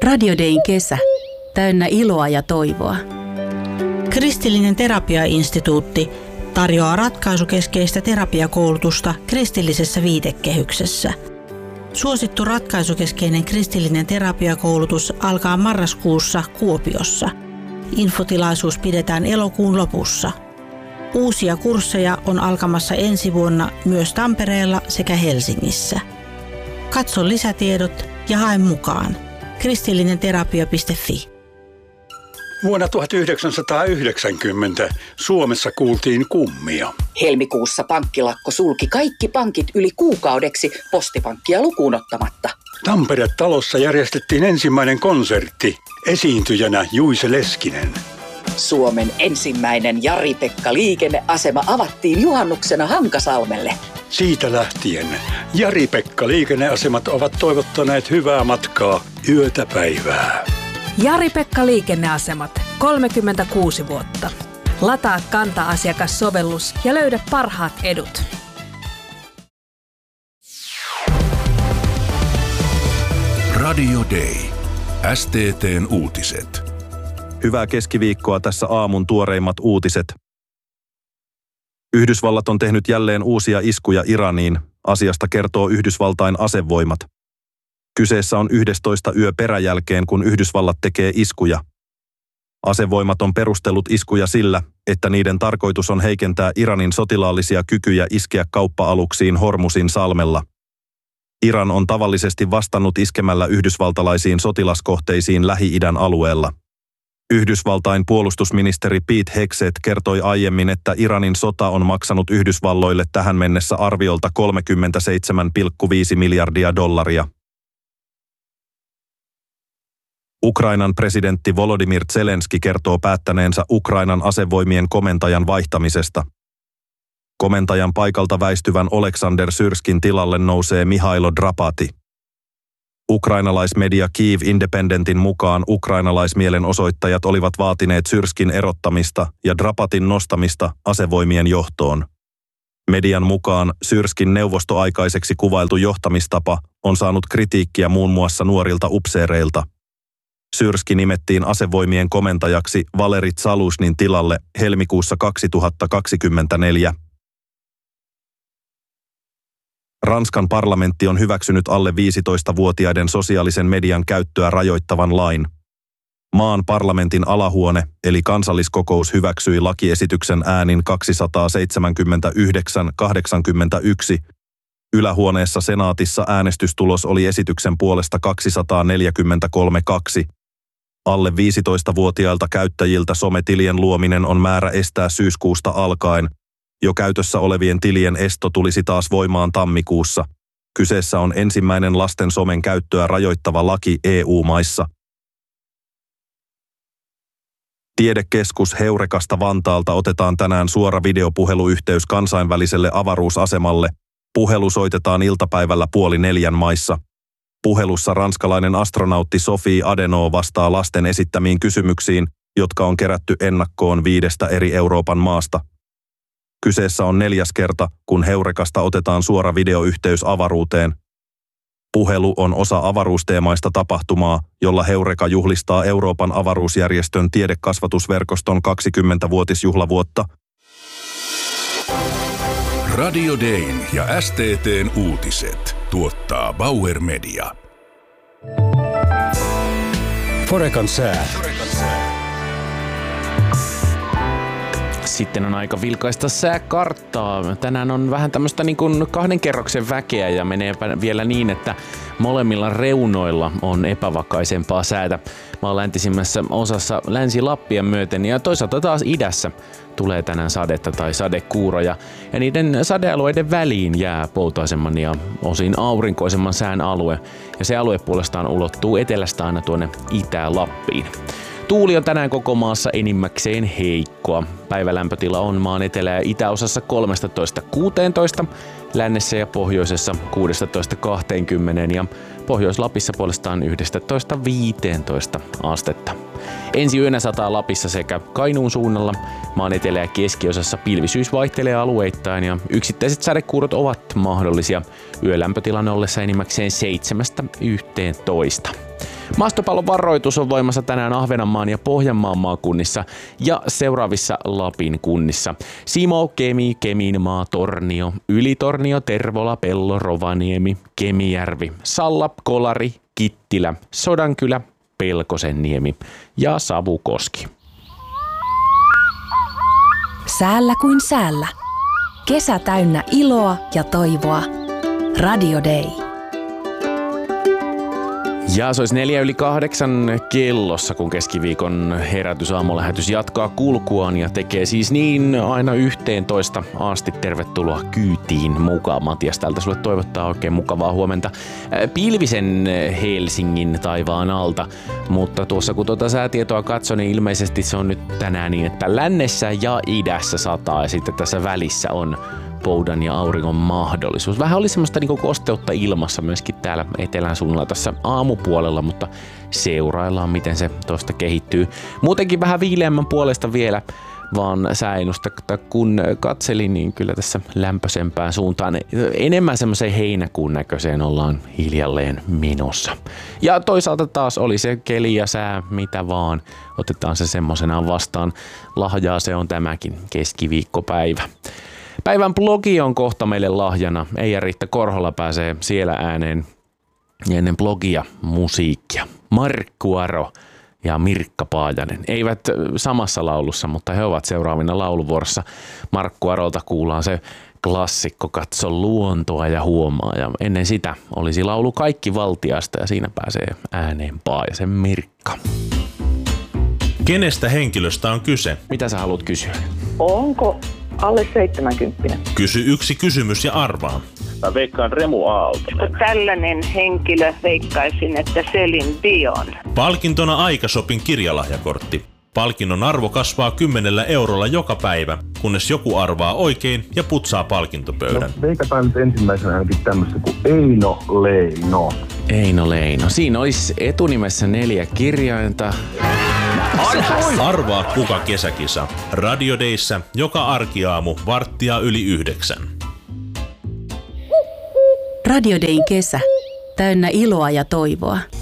Radio Dayn kesä. Täynnä iloa ja toivoa. Kristillinen terapiainstituutti tarjoaa ratkaisukeskeistä terapiakoulutusta kristillisessä viitekehyksessä. Suosittu ratkaisukeskeinen kristillinen terapiakoulutus alkaa marraskuussa Kuopiossa. Infotilaisuus pidetään elokuun lopussa. Uusia kursseja on alkamassa ensi vuonna myös Tampereella sekä Helsingissä. Katso lisätiedot ja hae mukaan. kristillinenterapia.fi. Vuonna 1990 Suomessa kuultiin kummia. Helmikuussa pankkilakko sulki kaikki pankit yli kuukaudeksi postipankkia lukuun ottamatta. Tampere-talossa järjestettiin ensimmäinen konsertti. Esiintyjänä Juise Leskinen. Suomen ensimmäinen Jari-Pekka liikenneasema avattiin juhannuksena Hankasalmelle. Siitä lähtien Jari-Pekka liikenneasemat ovat toivottaneet hyvää matkaa yötä päivää. Jari-Pekka liikenneasemat, 36 vuotta. Lataa Kanta-asiakassovellus ja löydä parhaat edut. Radio Day. STT:n uutiset. Hyvää keskiviikkoa, tässä aamun tuoreimmat uutiset. Yhdysvallat on tehnyt jälleen uusia iskuja Iraniin. Asiasta kertoo Yhdysvaltain asevoimat. Kyseessä on 11. yö peräjälkeen, kun Yhdysvallat tekee iskuja. Asevoimat on perustellut iskuja sillä, että niiden tarkoitus on heikentää Iranin sotilaallisia kykyjä iskeä kauppa-aluksiin Hormuzin salmella. Iran on tavallisesti vastannut iskemällä yhdysvaltalaisiin sotilaskohteisiin Lähi-idän alueella. Yhdysvaltain puolustusministeri Pete Hegseth kertoi aiemmin, että Iranin sota on maksanut Yhdysvalloille tähän mennessä arviolta $37,5 miljardia. Ukrainan presidentti Volodymyr Zelenski kertoo päättäneensä Ukrainan asevoimien komentajan vaihtamisesta. Komentajan paikalta väistyvän Oleksandr Syrskin tilalle nousee Mihailo Drapati. Ukrainalaismedia Kyiv Independentin mukaan ukrainalaismielenosoittajat olivat vaatineet Syrskin erottamista ja Drapatin nostamista asevoimien johtoon. Median mukaan Syrskin neuvostoaikaiseksi kuvailtu johtamistapa on saanut kritiikkiä muun muassa nuorilta upseereilta. Syrski nimettiin asevoimien komentajaksi Valeri Zaluzhnin tilalle helmikuussa 2024. Ranskan parlamentti on hyväksynyt alle 15-vuotiaiden sosiaalisen median käyttöä rajoittavan lain. Maan parlamentin alahuone eli kansalliskokous hyväksyi lakiesityksen äänin 279-81. Ylähuoneessa senaatissa äänestystulos oli esityksen puolesta 243-2. Alle 15-vuotiailta käyttäjiltä sometilien luominen on määrä estää syyskuusta alkaen. Jo käytössä olevien tilien esto tulisi taas voimaan tammikuussa. Kyseessä on ensimmäinen lasten somen käyttöä rajoittava laki EU-maissa. Tiedekeskus Heurekasta Vantaalta otetaan tänään suora videopuheluyhteys kansainväliselle avaruusasemalle. Puhelu soitetaan iltapäivällä 3:30 maissa. Puhelussa ranskalainen astronautti Sophie Adenau vastaa lasten esittämiin kysymyksiin, jotka on kerätty ennakkoon 5 eri Euroopan maasta. Kyseessä on 4. kerta, kun Heurekasta otetaan suora videoyhteys avaruuteen. Puhelu on osa avaruusteemaista tapahtumaa, jolla Heureka juhlistaa Euroopan avaruusjärjestön tiedekasvatusverkoston 20-vuotisjuhlavuotta. Radio Dayn ja STT:n uutiset tuottaa Bauer Media. Forecan sää. Sitten on aika vilkaista sääkarttaa. Tänään on vähän tämmöistä niin kuin 2 kerroksen väkeä ja menee vielä niin, että molemmilla reunoilla on epävakaisempaa säätä. Maan läntisimmässä osassa Länsi-Lappia myöten ja toisaalta taas idässä tulee tänään sadetta tai sadekuuroja. Ja niiden sadealueiden väliin jää poutaisemman ja osin aurinkoisemman sään alue. Ja se alue puolestaan ulottuu etelästä aina tuonne Itä-Lappiin. Tuuli on tänään koko maassa enimmäkseen heikkoa. Päivälämpötila on maan etelä- ja itäosassa 13–16, lännessä ja pohjoisessa 16–20 ja Pohjois-Lapissa puolestaan 11–15 astetta. Ensi yönä sataa Lapissa sekä Kainuun suunnalla. Maan etelä- ja keskiosassa pilvisyys vaihtelee alueittain ja yksittäiset sadekuurot ovat mahdollisia. Yölämpötilan ollessa enimmäkseen 7–11. Maastopallon varoitus on voimassa tänään Ahvenanmaan ja Pohjanmaan maakunnissa ja seuraavissa Lapin kunnissa. Simo, Kemi, Keminmaa, Tornio, Ylitornio, Tervola, Pello, Rovaniemi, Kemijärvi, Salla, Kolari, Kittilä, Sodankylä, Pelkosenniemi ja Savukoski. Säällä kuin säällä. Kesä täynnä iloa ja toivoa. Radio Day. Ja se olisi 7:04 kellossa, kun keskiviikon herätysaamulähetys jatkaa kulkuaan ja tekee siis niin aina 11 asti. Tervetuloa kyytiin mukaan. Matias täältä sulle toivottaa oikein mukavaa huomenta pilvisen Helsingin taivaan alta. Mutta tuossa kun tuota säätietoa katson, niin ilmeisesti se on nyt tänään niin, että lännessä ja idässä sataa ja sitten tässä välissä on poudan ja auringon mahdollisuus. Vähän oli semmoista niinku kosteutta ilmassa myöskin täällä etelän suunnalla tässä aamupuolella, mutta seuraillaan miten se tuosta kehittyy. Muutenkin vähän viileämmän puolesta vielä vaan sääennusta, kun katselin, niin kyllä tässä lämpöisempään suuntaan enemmän semmoiseen heinäkuun näköiseen ollaan hiljalleen menossa. Ja toisaalta taas oli se keli ja sää, mitä vaan. Otetaan se semmoisenaan vastaan. Lahjaa se on tämäkin keskiviikkopäivä. Päivän blogi on kohta meille lahjana. Eija-Riitta Korhola pääsee siellä ääneen ja ennen blogia musiikkia. Markku Aro ja Mirkka Paajanen. Eivät samassa laulussa, mutta he ovat seuraavina lauluvuorossa. Markku Arolta kuullaan se klassikko Katso luontoa ja huomaa. Ja ennen sitä olisi laulu Kaikki valtiasta ja siinä pääsee ääneen Paajasen Mirkka. Kenestä henkilöstä on kyse? Mitä sä haluat kysyä? Onko alle 70? Kysy yksi kysymys ja arvaa. Mä veikkaan Remu Aaltonen. Tällainen henkilö veikkaisin, että Celine Dion. Palkintona Aikasopin kirjalahjakortti. Palkinnon arvo kasvaa 10 eurolla joka päivä, kunnes joku arvaa oikein ja putsaa palkintopöydän. No, veikataan nyt ensimmäisenä ainakin tämmöistä kuin Eino Leino. Eino Leino. Siinä olisi etunimessä 4 kirjainta. Arvaa kuka kesäkisa. Radio Dayssä joka arkiaamu 8:45. Radio Dayn kesä. Täynnä iloa ja toivoa.